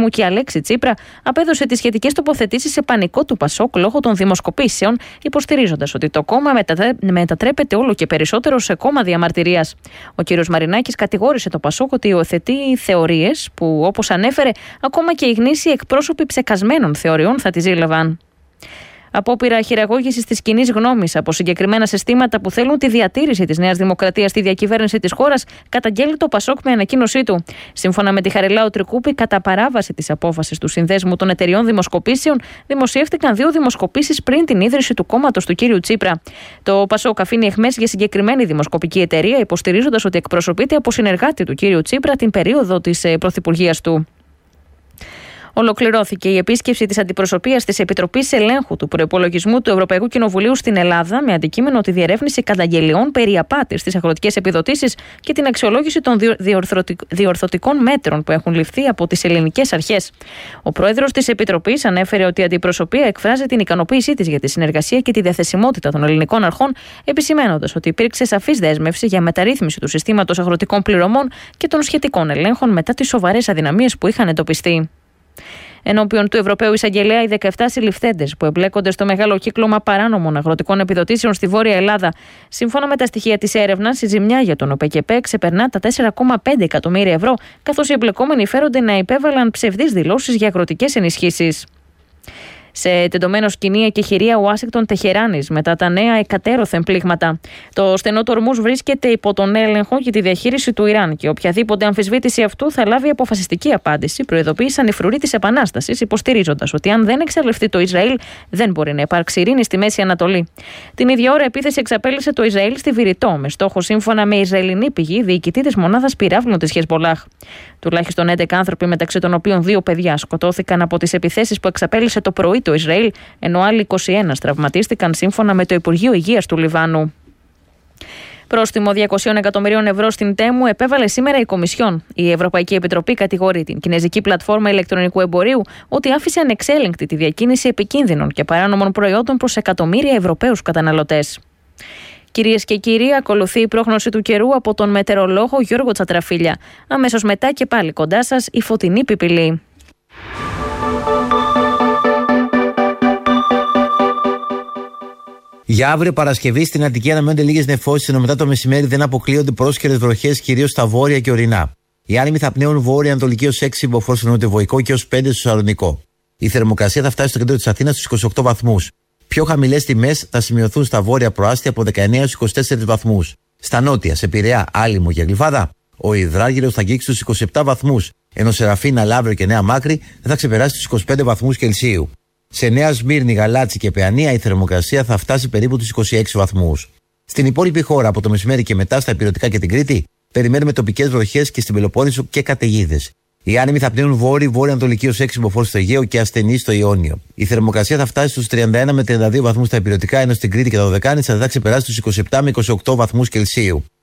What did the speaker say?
Δήμου και η Αλέξη Τσίπρα απέδωσε τις σχετικές τοποθετήσεις σε πανικό του Πασόκ λόγω των δημοσκοπήσεων, υποστηρίζοντας ότι το κόμμα μετατρέπεται όλο και περισσότερο σε κόμμα διαμαρτυρίας. Ο κ. Μαρινάκης κατηγόρησε το Πασόκ ότι υιοθετεί θεωρίες που, όπως ανέφερε, ακόμα και οι γνήσιοι εκπρόσωποι ψεκασμένων θεωριών θα τις ζήλευαν. Απόπειρα χειραγώγησης της κοινής γνώμης από συγκεκριμένα συστήματα που θέλουν τη διατήρηση της Νέας Δημοκρατίας στη διακυβέρνηση της χώρας, καταγγέλει το Πασόκ με ανακοίνωσή του. Σύμφωνα με τη Χαριλάου Τρικούπη, κατά παράβαση της απόφασης του Συνδέσμου των Εταιριών Δημοσκοπήσεων, δημοσιεύτηκαν 2 δημοσκοπήσεις πριν την ίδρυση του κόμματος του κ. Τσίπρα. Το Πασόκ αφήνει αιχμές για συγκεκριμένη δημοσκοπική εταιρεία, υποστηρίζοντας ότι εκπροσωπείται από συνεργάτη του κ. Τσίπρα την περίοδο της πρωθυπουργίας του. Ολοκληρώθηκε η επίσκεψη της αντιπροσωπείας της Επιτροπής Ελέγχου του Προϋπολογισμού του Ευρωπαϊκού Κοινοβουλίου στην Ελλάδα με αντικείμενο τη διερεύνηση καταγγελιών περί απάτης στις αγροτικές επιδοτήσεις και την αξιολόγηση των διορθωτικών μέτρων που έχουν ληφθεί από τις ελληνικές αρχές. Ο πρόεδρος της Επιτροπής ανέφερε ότι η αντιπροσωπεία εκφράζει την ικανοποίησή της για τη συνεργασία και τη διαθεσιμότητα των ελληνικών αρχών, επισημένοντας ότι υπήρξε σαφής δέσμευση για μεταρρύθμιση του συστήματος αγροτικών πληρωμών και των σχετικών ελέγχων μετά τις σοβαρές αδυναμίες που είχαν εντοπιστεί. Ενώπιον του Ευρωπαίου Εισαγγελέα, οι 17 συλληφθέντες που εμπλέκονται στο μεγάλο κύκλωμα παράνομων αγροτικών επιδοτήσεων στη Βόρεια Ελλάδα. Σύμφωνα με τα στοιχεία της έρευνας, η ζημιά για τον ΟΠΕΚΕΠΕ ξεπερνά τα 4,5 εκατομμύρια ευρώ, καθώς οι εμπλεκόμενοι φέρονται να υπέβαλαν ψευδείς δηλώσεις για αγροτικές ενισχύσεις. Σε τεντωμένο σκηνή εκεχηρία Ουάσιγκτον-Τεχεράνης μετά τα νέα εκατέρωθεν πλήγματα. Το στενό του Ορμούζ βρίσκεται υπό τον έλεγχο και τη διαχείριση του Ιράν και οποιαδήποτε αμφισβήτηση αυτού θα λάβει αποφασιστική απάντηση, προειδοποίησαν οι φρουροί της Επανάστασης, υποστηρίζοντας ότι αν δεν εξαλειφθεί το Ισραήλ, δεν μπορεί να υπάρξει ειρήνη στη Μέση Ανατολή. Την ίδια ώρα, επίθεση εξαπέλυσε το Ισραήλ στη Βηρητό, με στόχο, σύμφωνα με Ισραηλινή πηγή, διοικητή της μονάδας πυράβλων της Χεσμολάχ. Τουλάχιστον 11 άνθρωποι, μεταξύ των οποίων 2 παιδιά, σκοτώθηκαν από τις επιθέσεις που εξαπέλυσε το πρωί το Ισραήλ, ενώ άλλοι 21 τραυματίστηκαν, σύμφωνα με το Υπουργείο Υγείας του Λιβάνου. Πρόστιμο 200 εκατομμυρίων ευρώ στην Τέμου επέβαλε σήμερα η Κομισιόν. Η Ευρωπαϊκή Επιτροπή κατηγορεί την κινεζική πλατφόρμα ηλεκτρονικού εμπορίου ότι άφησε ανεξέλεγκτη τη διακίνηση επικίνδυνων και παράνομων προϊόντων προς εκατομμύρια Ευρωπαίους καταναλωτές. Κυρίες και κύριοι, ακολουθεί η πρόγνωση του καιρού από τον μετεωρολόγο Γιώργο Τσατραφίλια. Αμέσως μετά και πάλι κοντά σας η φωτεινή πιπηλή. Για αύριο Παρασκευή στην Αττική αναμένονται λίγες νεφώσεις, ενώ μετά το μεσημέρι δεν αποκλείονται πρόσχερες βροχές, κυρίως στα βόρεια και ορεινά. Οι άνεμοι θα πνέουν βόρεια-ανατολική ως 6 μποφόρ στο νοτιοβοϊκό και ως 5 στο Σαλονικό. Η θερμοκρασία θα φτάσει στο κέντρο της Αθήνας στους 28 βαθμούς. Πιο χαμηλές τιμές θα σημειωθούν στα βόρεια προάστια από 19 έως 24 βαθμούς. Στα νότια, σε Πειραιά, Άλυμο και Γλυφάδα, ο υδράργυρος θα αγγίξει στους 27 βαθμούς, ενώ σε Ραφίνα, Λαύριο και Νέα Μάκρη δεν θα ξεπεράσει τους 25 βαθμούς Κελσίου. Σε Νέα Σμύρνη, Γαλάτσι και Παιανία η θερμοκρασία θα φτάσει περίπου τους 26 βαθμούς. Στην υπόλοιπη χώρα, από το μεσημέρι και μετά, στα Ηπειρωτικά και την Κρήτη, περιμένουμε τοπικές βροχές και στην Πελοπόννησο και καταιγίδες. Οι άνεμοι θα πνέουν βόρεια-ανατολική ως 6 μποφόρ στο Αιγαίο και ασθενή στο Ιόνιο. Η θερμοκρασία θα φτάσει στους 31 με 32 βαθμούς στα Ηπειρωτικά, ενώ στην Κρήτη και τα Δωδεκάνησα θα ξεπεράσει τους 27 με 28 βαθμούς Κελσίου.